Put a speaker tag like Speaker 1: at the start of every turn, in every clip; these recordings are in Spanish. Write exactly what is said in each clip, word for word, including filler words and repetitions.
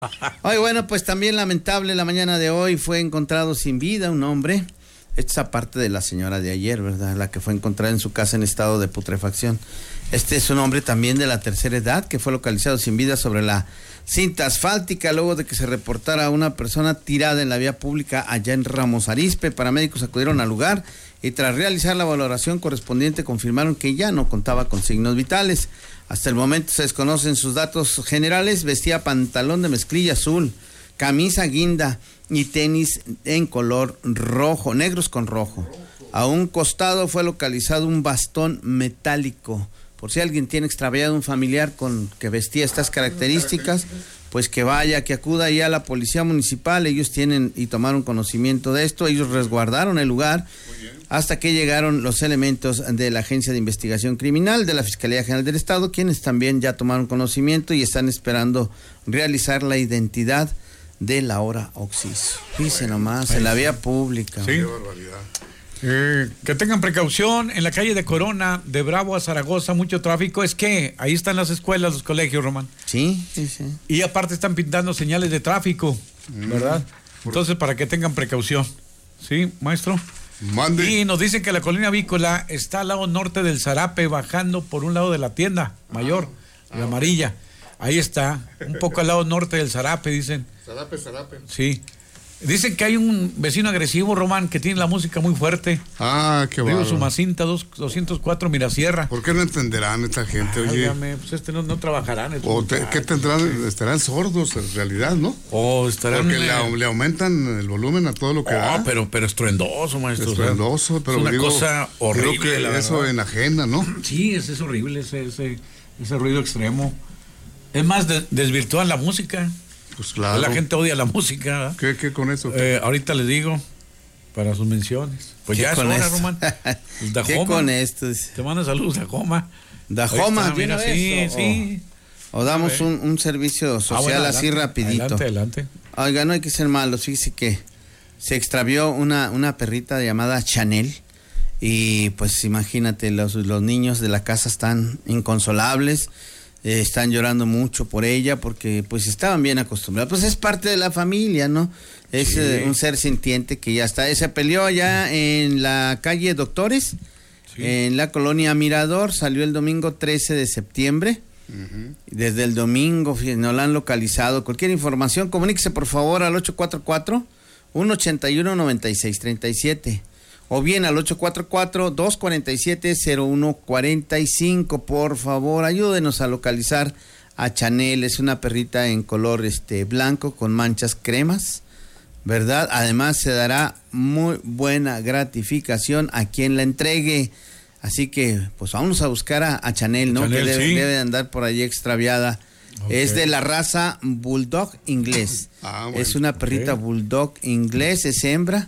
Speaker 1: Hoy, bueno, pues también lamentable la mañana de hoy fue encontrado sin vida un hombre. Esta es aparte de la señora de ayer, ¿verdad? La que fue encontrada en su casa en estado de putrefacción. Este es un hombre también de la tercera edad que fue localizado sin vida sobre la cinta asfáltica luego de que se reportara a una persona tirada en la vía pública allá en Ramos Arizpe. Paramédicos acudieron al lugar y tras realizar la valoración correspondiente confirmaron que ya no contaba con signos vitales. Hasta el momento se desconocen sus datos generales. Vestía pantalón de mezclilla azul, camisa guinda y tenis en color rojo, negros con rojo. A un costado fue localizado un bastón metálico. Por si alguien tiene extraviado un familiar con que vestía estas características, pues que vaya, que acuda ya a la policía municipal. Ellos tienen y tomaron conocimiento de esto. Ellos resguardaron el lugar hasta que llegaron los elementos de la Agencia de Investigación Criminal de la Fiscalía General del Estado, quienes también ya tomaron conocimiento y están esperando realizar la identidad de Laura Oxiso. Dice nomás, en la vía pública.
Speaker 2: Sí. Qué barbaridad. Eh, que tengan precaución en la calle de Corona, de Bravo a Zaragoza, mucho tráfico. Es que ahí están las escuelas, los colegios, Román.
Speaker 1: Sí, sí, sí.
Speaker 2: Y aparte están pintando señales de tráfico, ¿verdad? Entonces, para que tengan precaución. ¿Sí, maestro?
Speaker 3: Mande.
Speaker 2: Y nos dicen que la colina avícola está al lado norte del Zarape, bajando por un lado de la tienda mayor, ah, la amarilla. Ahí está, un poco al lado norte del Zarape, dicen.
Speaker 3: Zarape, Zarape.
Speaker 2: Sí. Dicen que hay un vecino agresivo, Román, que tiene la música muy fuerte.
Speaker 3: Ah, qué bueno.
Speaker 2: Río Sumacinta, doscientos cuatro, Mirasierra.
Speaker 3: ¿Por qué no entenderán esta gente, oye?
Speaker 2: Dígame, pues este no, no trabajarán.
Speaker 3: O te, ¿Qué tendrán? Estarán sordos en realidad, ¿no?
Speaker 2: O estarán...
Speaker 3: Porque le, le aumentan el volumen a todo lo que
Speaker 2: oh,
Speaker 3: da.
Speaker 2: pero, pero estruendoso, maestro.
Speaker 3: Estruendoso, pero
Speaker 2: es una
Speaker 3: digo,
Speaker 2: cosa horrible.
Speaker 3: Creo que
Speaker 2: la
Speaker 3: eso
Speaker 2: verdad.
Speaker 3: enajena, ¿no?
Speaker 2: Sí, es, es horrible ese, ese, ese ruido extremo. Es más, de, desvirtúan la música.
Speaker 3: Pues claro.
Speaker 2: La gente odia la música.
Speaker 3: ¿Qué, qué con eso?
Speaker 2: Eh, ahorita les digo, para sus menciones. Pues ya es
Speaker 1: con
Speaker 2: hora,
Speaker 1: esto?
Speaker 2: Román. Pues
Speaker 1: ¿Qué con esto?
Speaker 2: Te manda saludos, Dajoma.
Speaker 1: Dajoma,
Speaker 2: mira, sí,
Speaker 1: eso,
Speaker 2: sí.
Speaker 1: O, o damos un, un servicio social ah, bueno, así
Speaker 2: adelante,
Speaker 1: rapidito.
Speaker 2: Adelante, adelante.
Speaker 1: Oiga, no hay que ser malos. Fíjese que se extravió una, una perrita llamada Chanel. Y pues imagínate, los, los niños de la casa están inconsolables. Eh, están llorando mucho por ella porque pues estaban bien acostumbrados. Pues es parte de la familia, ¿no? Es sí. eh, un ser sintiente que ya está. Se peleó allá en la calle Doctores, sí. en la colonia Mirador. Salió el domingo trece de septiembre. Uh-huh. Desde el domingo no la han localizado. Cualquier información, comuníquese por favor al ocho cuatro cuatro, uno ocho uno, nueve seis tres siete. O bien al ocho cuatro cuatro, dos cuatro siete, cero uno cuatro cinco. Por favor, ayúdenos a localizar a Chanel. Es una perrita en color este blanco con manchas cremas, ¿verdad? Además se dará muy buena gratificación a quien la entregue. Así que, pues vamos a buscar a, a Chanel, ¿no? Chanel, que debe, sí. debe andar por allí extraviada. Okay. Es de la raza Bulldog inglés. Ah, bueno. Es una perrita okay. Bulldog inglés, es hembra.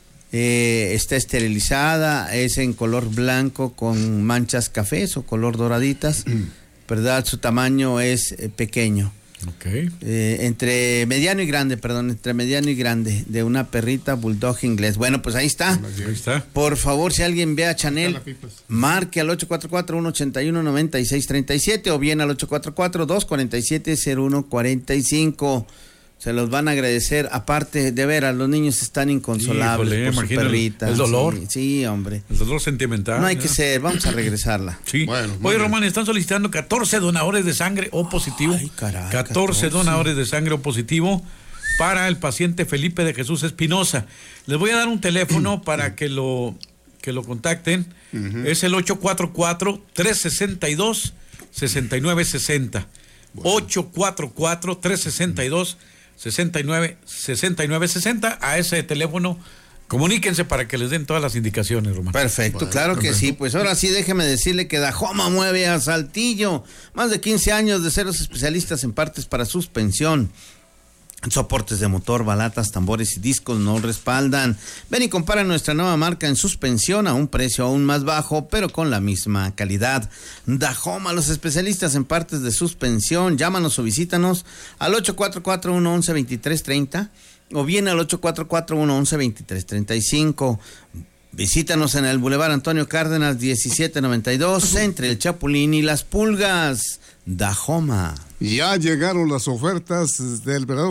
Speaker 1: Eh, está esterilizada, es en color blanco con manchas cafés o color doraditas, mm. ¿verdad? Su tamaño es eh, pequeño.
Speaker 2: Okay.
Speaker 1: Eh, entre mediano y grande, perdón, entre mediano y grande, de una perrita bulldog inglés. Bueno, pues ahí está.
Speaker 2: Ahí está.
Speaker 1: Por favor, si alguien ve a Chanel, marque al ocho cuatro cuatro, uno ocho uno, nueve seis tres siete o bien al ocho cuatro cuatro, dos cuatro siete, cero uno cuatro cinco. Se los van a agradecer. Aparte, de veras, los niños están inconsolables. Híjole, por su perrita.
Speaker 2: El dolor.
Speaker 1: Sí, sí, hombre.
Speaker 2: El dolor sentimental.
Speaker 1: No hay
Speaker 2: ¿no?
Speaker 1: que ser. Vamos a regresarla.
Speaker 2: Sí. Bueno, oye, Román, están solicitando catorce donadores de sangre O positivo.
Speaker 1: Ay, caray,
Speaker 2: catorce,
Speaker 1: catorce
Speaker 2: donadores de sangre O positivo para el paciente Felipe de Jesús Espinosa. Les voy a dar un teléfono para que lo, que lo contacten. Uh-huh. Es el ocho cuatro cuatro, tres seis dos, seis nueve seis cero. Bueno. ocho cuatro cuatro, tres seis dos, sesenta y nueve, sesenta y nueve, sesenta. A ese teléfono comuníquense para que les den todas las indicaciones, Román.
Speaker 1: Perfecto, bueno, claro perfecto. Que sí. Pues ahora sí, déjeme decirle que Dajoma mueve a Saltillo. Más de quince años de ser los especialistas en partes para suspensión. Soportes de motor, balatas, tambores y discos nos respaldan. Ven y compara nuestra nueva marca en suspensión a un precio aún más bajo, pero con la misma calidad. Dajoma, los especialistas en partes de suspensión. Llámanos o visítanos al ocho cuatro cuatro, uno once, veintitrés treinta o bien al ocho cuatro cuatro, uno once, veintitrés treinta y cinco. Visítanos en el Boulevard Antonio Cárdenas diecisiete noventa y dos, entre el Chapulín y las Pulgas, Dajoma.
Speaker 3: Ya llegaron las ofertas del verano